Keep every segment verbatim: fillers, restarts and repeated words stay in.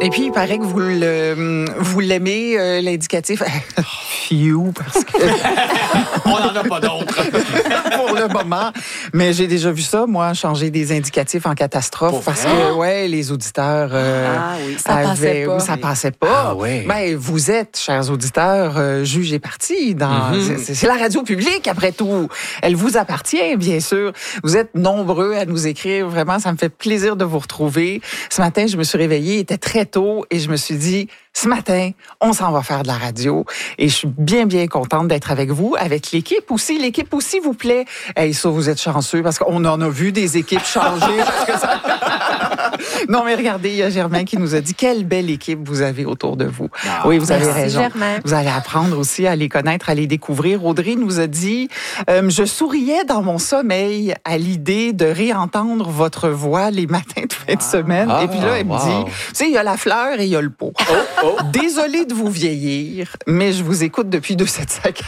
Et puis, il paraît que vous, le, vous l'aimez, euh, l'indicatif. Phew, parce que... On n'en a pas d'autres. Pour le moment. Mais j'ai déjà vu ça, moi, changer des indicatifs en catastrophe. Pour parce vrai? que, ouais, les auditeurs... Euh, Ah oui, ça avaient, passait pas. Oui, ça passait pas. Ah oui. Ben, vous êtes, chers auditeurs, euh, juges et partis. Dans, Mm-hmm. c'est, c'est la radio publique, après tout. Elle vous appartient, bien sûr. Vous êtes nombreux à nous écrire. Vraiment, ça me fait plaisir de vous retrouver. Ce matin, je me suis réveillée, il était très tôt, et je me suis dit... Ce matin, on s'en va faire de la radio et je suis bien, bien contente d'être avec vous, avec l'équipe aussi. L'équipe aussi, vous plaît. Hey, ça, vous êtes chanceux parce qu'on en a vu des équipes changer. Parce que ça... Non, mais regardez, il y a Germain qui nous a dit quelle belle équipe vous avez autour de vous. Ah, oui, vous avez merci, raison. Germain. Vous allez apprendre aussi à les connaître, à les découvrir. Audrey nous a dit euh, je souriais dans mon sommeil à l'idée de réentendre votre voix les matins de fin de semaine. Ah, et puis là, elle wow. me dit, tu sais, il y a la fleur et il y a le pot. Oh, oh. Désolée de vous vieillir, mais je vous écoute depuis deux sept cinq.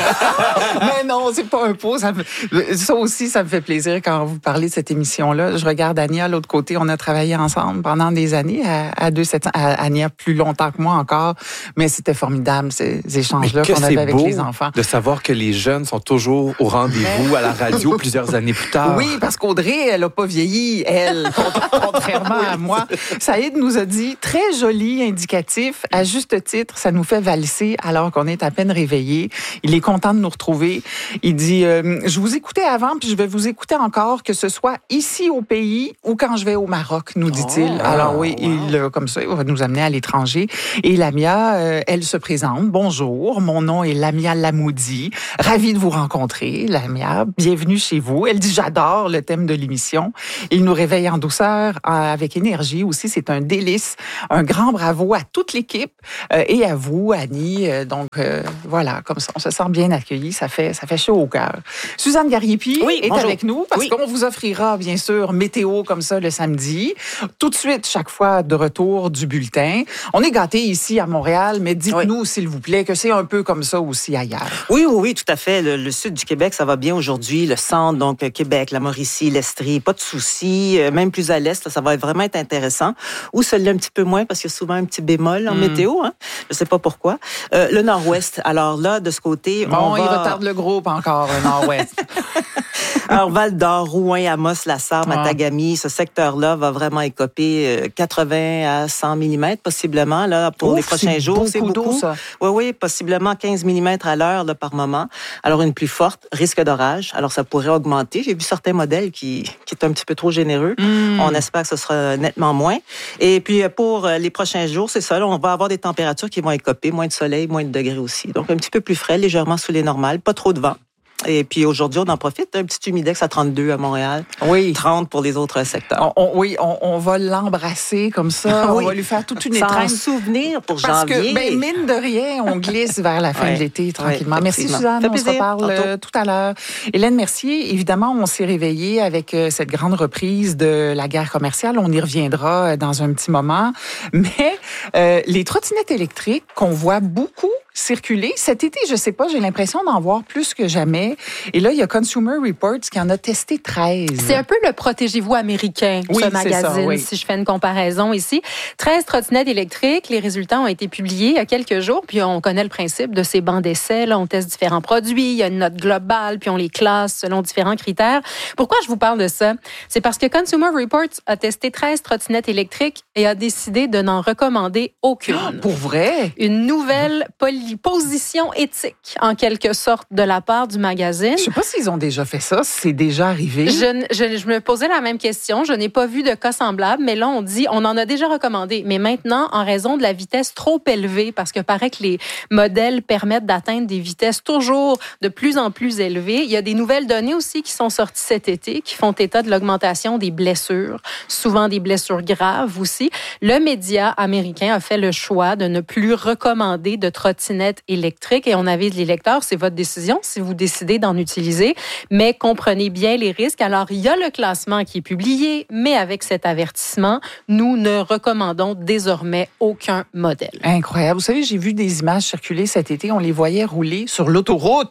Mais non, c'est pas un pot. Ça, me... ça aussi, ça me fait plaisir quand vous parlez de cette émission-là. Je regarde Ania à l'autre côté. On a travaillé ensemble pendant des années à, à deux sept cents. À Ania plus longtemps que moi encore. Mais c'était formidable, ces échanges-là Mais que qu'on avait c'est avec beau les enfants. de savoir que les jeunes sont toujours au rendez-vous à la radio plusieurs années plus tard. Oui, parce qu'Audrey, elle n'a pas vieilli, elle, contrairement à moi. Saïd nous a dit, très joli indicatif, à juste titre, ça nous fait valser alors qu'on est à peine réveillés. Il est content de nous retrouver. Il dit, euh, je vous écoutais avant, puis je vais vous écouter encore, que ce soit ici au pays ou quand je vais au Maroc, nous dit-il. Oh, alors oui, wow. il, euh, comme ça, il va nous amener à l'étranger. Et Lamia, euh, elle se présente. Bonjour, mon nom est Lamia Lamoudi. Ravie de vous rencontrer, Lamia. Bienvenue chez vous. Elle dit, j'adore le thème de l'émission. Il nous réveille en douceur, euh, avec énergie aussi. C'est un délice. Un grand bravo à toute l'équipe euh, et à vous, Annie. Euh, donc, euh, voilà, comme ça, on se sent bien accueillis. Ça fait, ça fait chaud au cœur. Suzanne Gariepi Oui, est bonjour. avec nous parce Oui. qu'on vous offrira, bien sûr, météo comme ça le samedi. Tout de suite, chaque fois, de retour du bulletin. On est gâtés ici à Montréal, mais dites-nous, s'il vous plaît, que c'est un peu comme ça aussi ailleurs. Oui, oui, oui, tout à fait. Le, le sud du Québec, ça va bien aujourd'hui. Le centre, donc Québec, la Mauricie, l'Estrie, pas de soucis. Euh, Même plus à l'est, ça va vraiment être intéressant. Ou celui-là un petit peu moins, parce qu'il y a souvent un petit bémol en Mm. météo. Hein? Je sais pas pourquoi. Euh, le nord-ouest, alors là, de ce côté, Bon, on il va... retarde le groupe encore, le nord-ouest. Alors, Val-d'Or, Rouyn, Amos, Lassar, Ah. Matagami, ce secteur-là va vraiment écoper euh, quatre-vingts à cent millimètres, possiblement, là, pour Ouf, les prochains c'est jours. C'est beaucoup d'eau, beaucoup. ça. Oui, oui, possiblement quinze millimètres à l'heure, là, par moment. Alors, une pluie forte, risque d'orage. Alors, ça pourrait augmenter. J'ai vu certains modèles qui, qui est un petit peu trop généreux. Mm. On espère que ce sera nettement moins. Et puis, pour les prochains jours, c'est ça, là, on va avoir des températures qui vont écoper, moins de soleil, moins de degrés aussi. Donc, un petit peu plus frais, légèrement sous les normales, pas trop de vent. Et puis aujourd'hui, on en profite. Un petit humidex à trente-deux à Montréal, Oui. trente pour les autres secteurs. On, on- oui, on, on va l'embrasser comme ça. Oui. On va lui faire toute une Sans étreinte. souvenir pour Parce janvier. que, ben, mine de rien, on glisse vers la fin Ouais. de l'été tranquillement. Ouais, Merci, effectivement. Suzanne. Ça On fait se plaisir. reparle Tantôt. euh, tout à l'heure. Hélène Mercier, évidemment, on s'est réveillé avec euh, cette grande reprise de la guerre commerciale. On y reviendra euh, dans un petit moment. Mais euh, les trottinettes électriques qu'on voit beaucoup circuler. Cet été, je sais pas, j'ai l'impression d'en voir plus que jamais. Et là, il y a Consumer Reports qui en a testé treize. C'est un peu le protégez-vous américain, Oui, ce c'est magazine, ça, oui. si je fais une comparaison ici. treize trottinettes électriques, les résultats ont été publiés il y a quelques jours, puis on connaît le principe de ces bancs d'essai. Là, on teste différents produits, il y a une note globale, puis on les classe selon différents critères. Pourquoi je vous parle de ça? C'est parce que Consumer Reports a testé treize trottinettes électriques et a décidé de n'en recommander aucune. Ah, pour vrai? Une nouvelle poli- position éthique, en quelque sorte, de la part du magazine. Je sais pas s'ils ont déjà fait ça, si c'est déjà arrivé. Je, n- je, je me posais la même question. Je n'ai pas vu de cas semblable, mais là, on dit, on en a déjà recommandé. Mais maintenant, en raison de la vitesse trop élevée, parce que paraît que les modèles permettent d'atteindre des vitesses toujours de plus en plus élevées, il y a des nouvelles données aussi qui sont sorties cet été, qui font état de l'augmentation des blessures, souvent des blessures graves aussi. Le média américain a fait le choix de ne plus recommander de trottinettes électriques et on avise les lecteurs, c'est votre décision si vous décidez d'en utiliser, mais comprenez bien les risques. Alors, il y a le classement qui est publié, mais avec cet avertissement, nous ne recommandons désormais aucun modèle. Incroyable. Vous savez, j'ai vu des images circuler cet été. On les voyait rouler sur l'autoroute.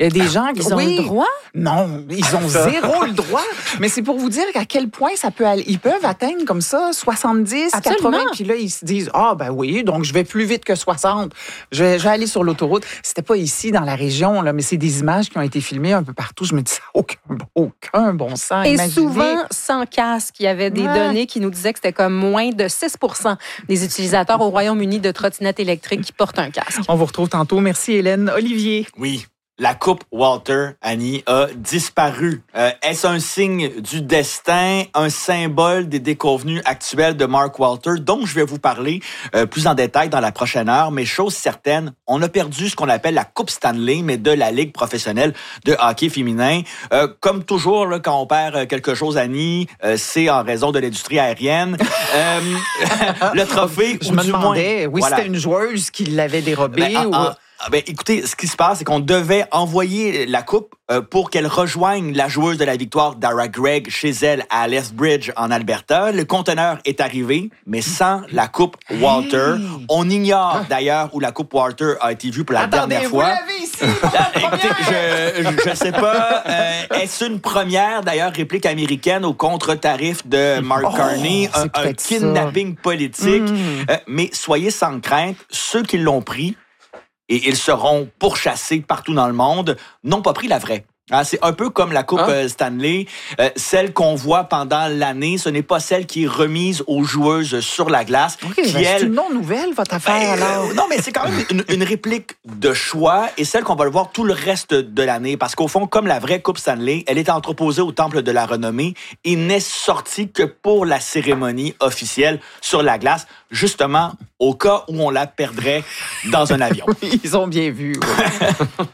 Il y a des gens qui Ils ont oui, le droit? Non, ils ont zéro le droit. Mais c'est pour vous dire à quel point ça peut aller. Ils peuvent atteindre comme ça soixante-dix, Absolument. quatre-vingts, puis là, ils se disent, ah, ben oui, donc je vais plus vite que soixante. Je vais, je vais aller sur l'autoroute. C'était pas ici, dans la région, là, mais c'est des images qui ont été filmées un peu partout. Je me dis, ça n'a aucun, aucun bon sens. Et Imaginez. souvent, sans casque, il y avait des Ouais. données qui nous disaient que c'était comme moins de six pour cent des utilisateurs au Royaume-Uni de trottinettes électriques qui portent un casque. On vous retrouve tantôt. Merci, Hélène. Olivier. Oui. La coupe Walter, Annie, a disparu. Euh, est-ce un signe du destin, un symbole des déconvenus actuels de Mark Walter, dont je vais vous parler euh, plus en détail dans la prochaine heure. Mais chose certaine, on a perdu ce qu'on appelle la Coupe Stanley, mais de la Ligue professionnelle de hockey féminin. Euh, comme toujours, là, quand on perd quelque chose, Annie, euh, c'est en raison de l'industrie aérienne. euh, le trophée, Je ou me du demandais, moins, oui, voilà. c'était une joueuse qui l'avait dérobée. Ben, ou... en- en- Ah ben, écoutez, ce qui se passe, c'est qu'on devait envoyer la coupe euh, pour qu'elle rejoigne la joueuse de la victoire, Dara Gregg, chez elle à Lethbridge, en Alberta. Le conteneur est arrivé, mais sans la coupe Walter. Hey. On ignore d'ailleurs où la coupe Walter a été vue pour la Attendez, dernière vous fois. l'avez ici. Ah, écoutez, je, je, je sais pas. Euh, est-ce une première, d'ailleurs, réplique américaine au contre-tarif de Mark Oh, Carney, un, c'est un peut-être ça. kidnapping politique? Mm. Euh, mais soyez sans crainte, ceux qui l'ont pris, et ils seront pourchassés partout dans le monde, n'ont pas pris la vraie. Hein, c'est un peu comme la Coupe Ah. euh, Stanley. Euh, celle qu'on voit pendant l'année, ce n'est pas celle qui est remise aux joueuses sur la glace. OK, qui, ben, c'est elle, une non-nouvelle, votre affaire, ben, alors. euh, non, mais c'est quand même une, une réplique de choix et celle qu'on va le voir tout le reste de l'année. Parce qu'au fond, comme la vraie Coupe Stanley, elle est entreposée au Temple de la Renommée et n'est sortie que pour la cérémonie officielle sur la glace, justement au cas où on la perdrait dans un avion. Ils ont bien vu. oui.